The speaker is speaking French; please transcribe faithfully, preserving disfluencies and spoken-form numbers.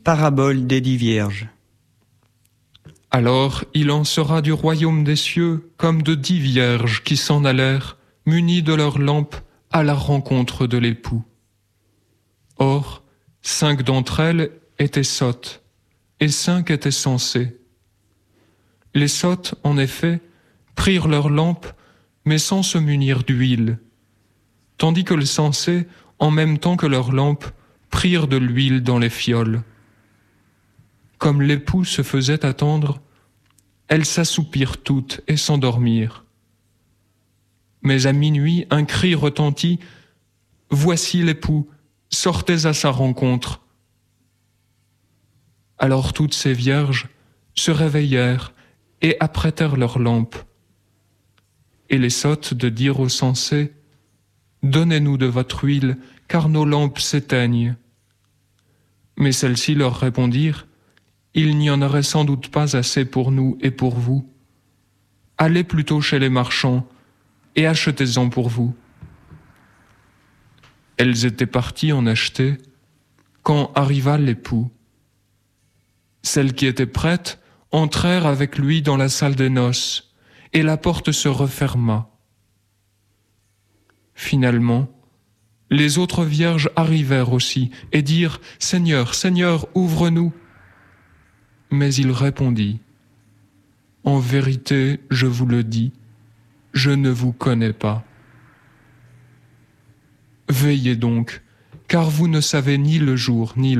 Parabole des dix vierges. Alors il en sera du royaume des cieux comme de dix vierges qui s'en allèrent, munies de leurs lampes, à la rencontre de l'époux. Or, cinq d'entre elles étaient sottes, et cinq étaient sensées. Les sottes, en effet, prirent leurs lampes, mais sans se munir d'huile, tandis que les sensées, en même temps que leurs lampes, prirent de l'huile dans les fioles. Comme l'époux se faisait attendre, elles s'assoupirent toutes et s'endormirent. Mais à minuit, un cri retentit « Voici l'époux, sortez à sa rencontre !» Alors toutes ces vierges se réveillèrent et apprêtèrent leurs lampes. Et les sottes de dire aux sensés « Donnez-nous de votre huile, car nos lampes s'éteignent. » Mais celles-ci leur répondirent « Il n'y en aurait sans doute pas assez pour nous et pour vous. Allez plutôt chez les marchands et achetez-en pour vous. » Elles étaient parties en acheter quand arriva l'époux. Celles qui étaient prêtes entrèrent avec lui dans la salle des noces, et la porte se referma. Finalement, les autres vierges arrivèrent aussi et dirent « Seigneur, Seigneur, ouvre-nous !» Mais il répondit « En vérité, je vous le dis, je ne vous connais pas. Veillez donc, car vous ne savez ni le jour ni l'heure. »